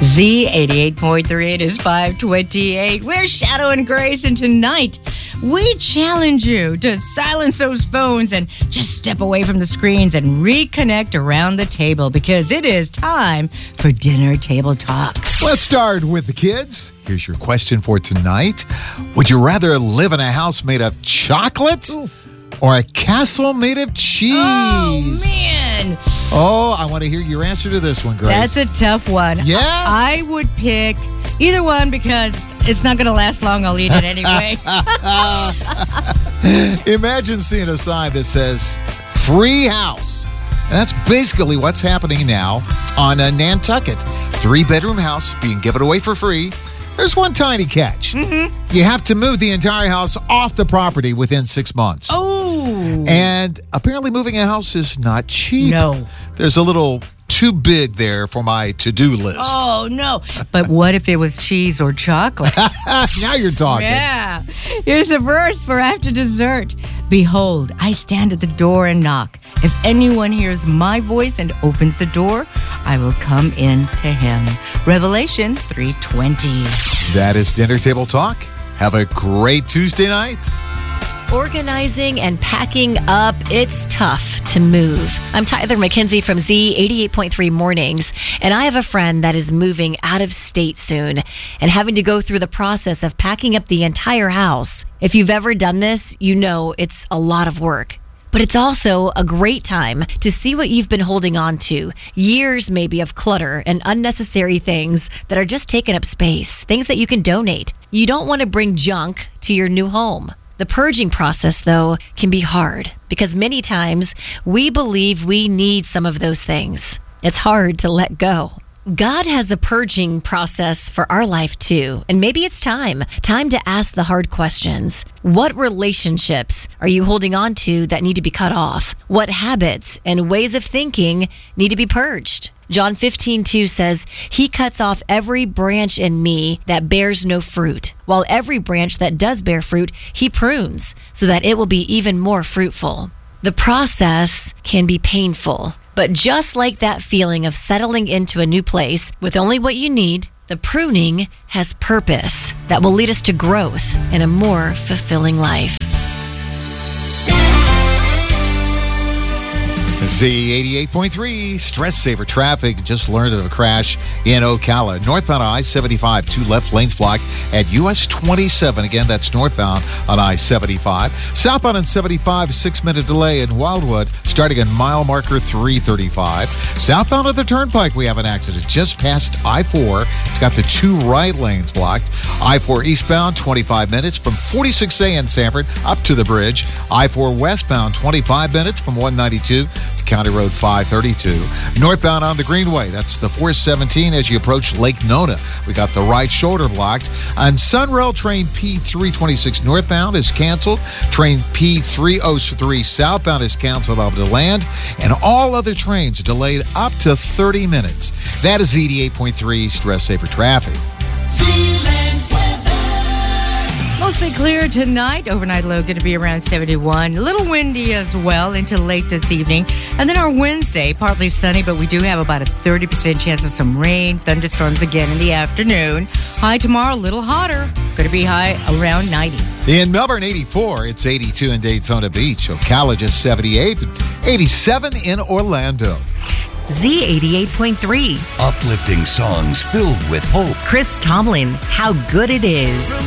Z88.3, it is 528. We're Shadow and Grace, and tonight we challenge you to silence those phones and just step away from the screens and reconnect around the table, because it is time for dinner table talk. Let's start with the kids. Here's your question for tonight. Would you rather live in a house made of chocolate or a castle made of cheese? Oh, man. Oh, I want to hear your answer to this one, Grace. That's a tough one. Yeah? I would pick either one because it's not going to last long. I'll eat it anyway. Imagine seeing a sign that says free house. And that's basically what's happening now on Nantucket. 3-bedroom house being given away for free. There's one tiny catch. You have to move the entire house off the property within 6 months. Oh. And apparently moving a house is not cheap. No. There's a little too big there for my to-do list. Oh, no. But what if it was cheese or chocolate? Now you're talking. Yeah. Here's the verse for after dessert. Behold, I stand at the door and knock. If anyone hears my voice and opens the door, I will come in to him. Revelation 3:20. That is Dinner Table Talk. Have a great Tuesday night. Organizing and packing up, it's tough to move. I'm Tyler McKenzie from Z88.3 Mornings, and I have a friend that is moving out of state soon and having to go through the process of packing up the entire house. If you've ever done this, you know it's a lot of work. But it's also a great time to see what you've been holding on to. Years maybe of clutter and unnecessary things that are just taking up space, things that you can donate. You don't want to bring junk to your new home. The purging process, though, can be hard because many times we believe we need some of those things. It's hard to let go. God has a purging process for our life, too. And maybe it's time to ask the hard questions. What relationships are you holding on to that need to be cut off? What habits and ways of thinking need to be purged? John 15:2 says, He cuts off every branch in me that bears no fruit, while every branch that does bear fruit, He prunes, so that it will be even more fruitful. The process can be painful, but just like that feeling of settling into a new place with only what you need, the pruning has purpose that will lead us to growth and a more fulfilling life. Z88.3, stress saver traffic. Just learned of a crash in Ocala. Northbound on I-75, 2 left lanes blocked at US 27. Again, that's northbound on I-75. Southbound on 75, 6-minute delay in Wildwood, starting at mile marker 335. Southbound of the Turnpike, we have an accident just past I-4. It's got the 2 right lanes blocked. I-4 eastbound, 25 minutes from 46A in Sanford up to the bridge. I-4 westbound, 25 minutes from 192 to County Road 532. Northbound on the Greenway, that's the 417 as you approach Lake Nona. We got the right shoulder blocked. On Sunrail, train P326 northbound is canceled. Train P303 southbound is canceled off the land. And all other trains delayed up to 30 minutes. That is Z88.3 stress saver traffic. Mostly clear tonight. Overnight low going to be around 71. A little windy as well into late this evening. And then our Wednesday, partly sunny, but we do have about a 30% chance of some rain. Thunderstorms again in the afternoon. High tomorrow, a little hotter. Going to be high around 90. In Melbourne, 84. It's 82 in Daytona Beach. Ocala just 78. 87 in Orlando. Z88.3. Uplifting songs filled with hope. Chris Tomlin, How Good It Is.